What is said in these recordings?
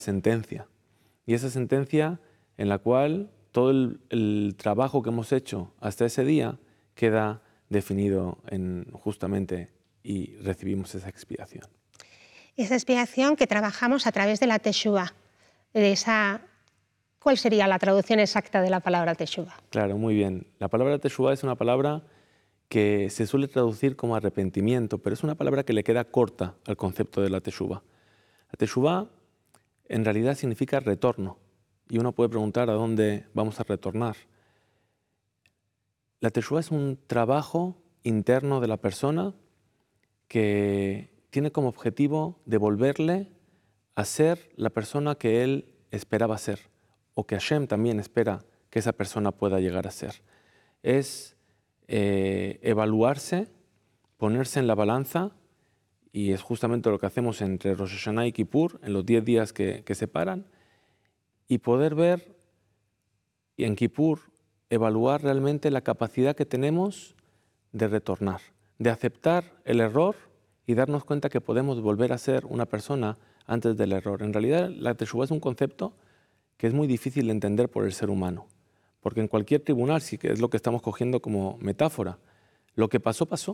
sentencia. Y esa sentencia en la cual todo el trabajo que hemos hecho hasta ese día queda definido justamente y recibimos esa expiación. Esa expiación que trabajamos a través de la Teshuvá. ¿Cuál sería la traducción exacta de la palabra Teshuvá? Claro, muy bien. La palabra Teshuvá es una palabra que se suele traducir como arrepentimiento, pero es una palabra que le queda corta al concepto de la Teshuvá. La Teshuvá en realidad significa retorno, y uno puede preguntar a dónde vamos a retornar. La Teshuvá es un trabajo interno de la persona que tiene como objetivo devolverle a ser la persona que él esperaba ser, o que Hashem también espera que esa persona pueda llegar a ser. Es evaluarse, ponerse en la balanza, y es justamente lo que hacemos entre Rosh Hashanah y Kippur, en los 10 días que separan, y poder ver en Kippur, evaluar realmente la capacidad que tenemos de retornar, de aceptar el error y darnos cuenta que podemos volver a ser una persona antes del error. En realidad, la Teshuvá es un concepto que es muy difícil de entender por el ser humano, porque en cualquier tribunal, sí que es lo que estamos cogiendo como metáfora, lo que pasó, pasó.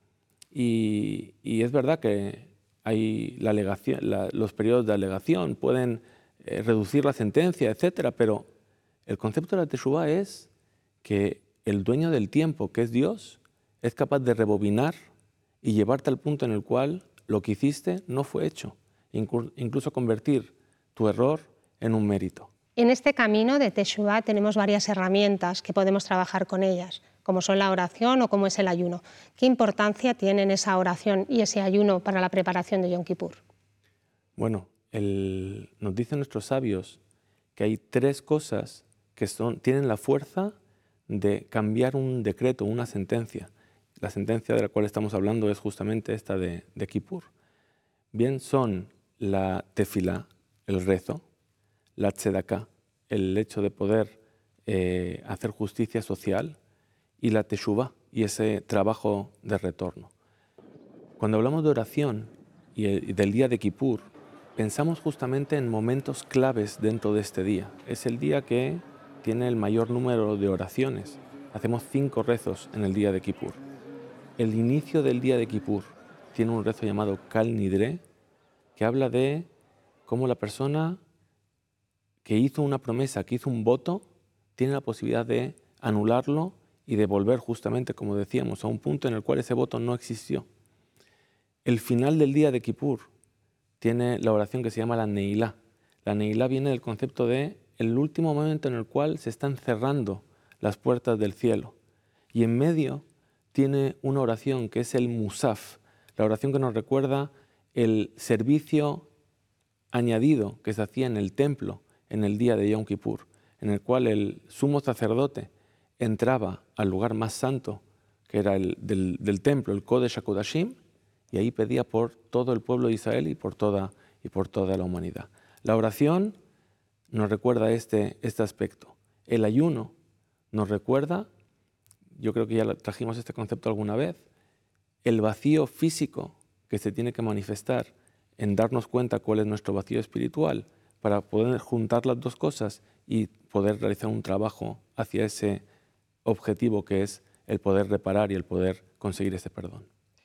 Y es verdad que hay los periodos de alegación pueden reducir la sentencia, etcétera, pero el concepto de la Teshuvá es que el dueño del tiempo, que es Dios, es capaz de rebobinar y llevarte al punto en el cual lo que hiciste no fue hecho, incluso convertir tu error en un mérito. En este camino de Teshuvá tenemos varias herramientas que podemos trabajar con ellas, como son la oración o como es el ayuno. ¿Qué importancia tienen esa oración y ese ayuno para la preparación de Yom Kippur? Bueno, nos dicen nuestros sabios que hay 3 cosas que tienen la fuerza de cambiar un decreto, una sentencia. La sentencia de la cual estamos hablando es justamente esta de Kippur. Bien son la tefilá, el rezo, la tzedaká, el hecho de poder hacer justicia social, y la teshuvá, y ese trabajo de retorno. Cuando hablamos de oración y del día de Kippur, pensamos justamente en momentos claves dentro de este día. Es el día que tiene el mayor número de oraciones. Hacemos 5 rezos en el día de Kippur. El inicio del día de Kippur tiene un rezo llamado Kal Nidre, que habla de cómo la persona que hizo una promesa, que hizo un voto, tiene la posibilidad de anularlo y de volver justamente, como decíamos, a un punto en el cual ese voto no existió. El final del día de Kippur tiene la oración que se llama la Neilá. La Neilá viene del concepto de el último momento en el cual se están cerrando las puertas del cielo. Y en medio tiene una oración que es el Musaf, la oración que nos recuerda el servicio añadido que se hacía en el templo en el día de Yom Kippur, en el cual el sumo sacerdote entraba al lugar más santo, que era el del templo, el Kodesh HaKodashim, y ahí pedía por todo el pueblo de Israel y por toda la humanidad. La oración nos recuerda este aspecto. El ayuno nos recuerda, yo creo que ya trajimos este concepto alguna vez, el vacío físico que se tiene que manifestar en darnos cuenta cuál es nuestro vacío espiritual, para poder juntar las 2 cosas y poder realizar un trabajo hacia ese objetivo que es el poder reparar y el poder conseguir ese perdón.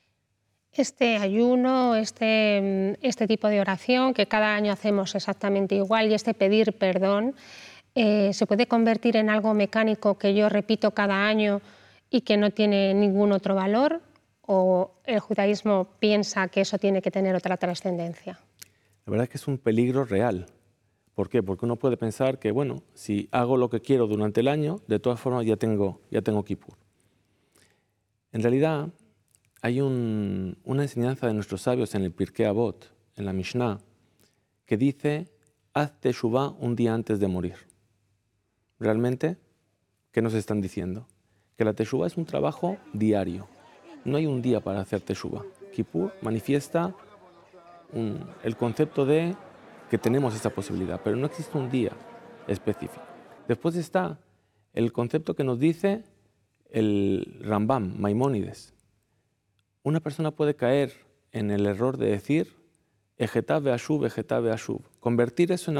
Este ayuno, este tipo de oración que cada año hacemos exactamente igual, y este pedir perdón, ¿se puede convertir en algo mecánico que yo repito cada año y que no tiene ningún otro valor? ¿O el judaísmo piensa que eso tiene que tener otra trascendencia? La verdad es que es un peligro real. ¿Por qué? Porque uno puede pensar que, bueno, si hago lo que quiero durante el año, de todas formas ya tengo Kippur. En realidad, hay una enseñanza de nuestros sabios en el Pirkei Avot, en la Mishnah, que dice, haz teshuvá un día antes de morir. ¿Realmente? ¿Qué nos están diciendo? Que la teshuvá es un trabajo diario. No hay un día para hacer teshuvá. Kippur manifiesta el concepto de que tenemos esa posibilidad, pero no existe un día específico. Después está el concepto que nos dice el Rambam, Maimónides. Una persona puede caer en el error de decir Ejetá ve'ashuv, convertir eso en